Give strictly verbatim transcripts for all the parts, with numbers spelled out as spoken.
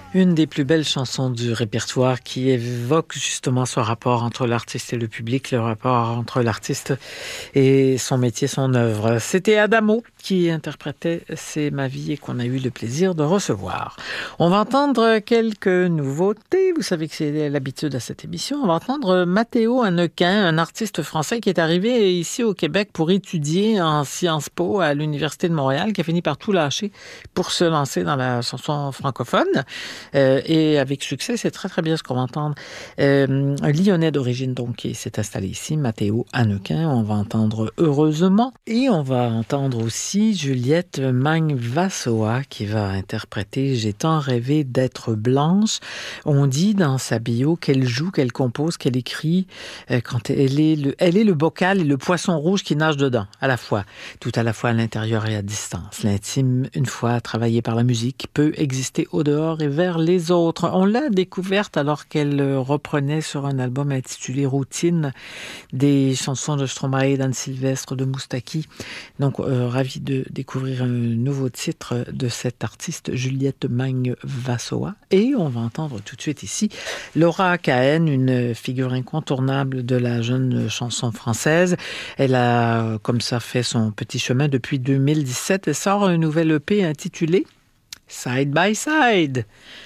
Une des plus belles chansons du répertoire qui évoque justement ce rapport entre l'artiste et le public, le rapport entre l'artiste et son métier, son œuvre. C'était Adamo qui interprétait C'est ma vie et qu'on a eu le plaisir de recevoir. On va entendre quelques nouveautés. Vous savez que c'est l'habitude à cette émission. On va entendre Matteo Hannequin, un artiste français qui est arrivé ici au Québec pour étudier en Sciences Po à l'Université de Montréal, qui a fini par tout lâcher pour se lancer dans la chanson francophone. Euh, et avec succès, c'est très très bien ce qu'on va entendre. Euh, un Lyonnais d'origine donc qui s'est installé ici, Matteo Hannequin. On va entendre Heureusement et on va entendre aussi Juliette Magne-Vassoa qui va interpréter J'ai tant rêvé d'être blanche. On dit dans sa bio qu'elle joue, qu'elle compose, qu'elle écrit euh, quand elle est, le, elle est le bocal et le poisson rouge qui nage dedans, à la fois, tout à la fois à l'intérieur et à distance. L'intime, une fois travaillé par la musique, peut exister au dehors et vers les autres. On l'a découverte alors qu'elle reprenait sur un album intitulé Routine des chansons de Stromae, d'Anne Sylvestre, de Moustaki. Donc, euh, ravi de découvrir un nouveau titre de cette artiste, Juliette Magne-Vassoa. Et on va entendre tout de suite ici Laura Cahen, une figure incontournable de la jeune chanson française. Elle a, comme ça, fait son petit chemin depuis deux mille dix-sept. Elle sort un nouvel E P intitulé Side by Side.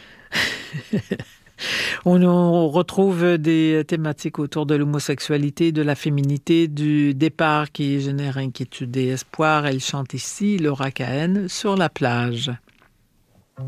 On retrouve des thématiques autour de l'homosexualité, de la féminité, du départ qui génère inquiétude et espoir. Elle chante ici Laura Cahen sur la plage.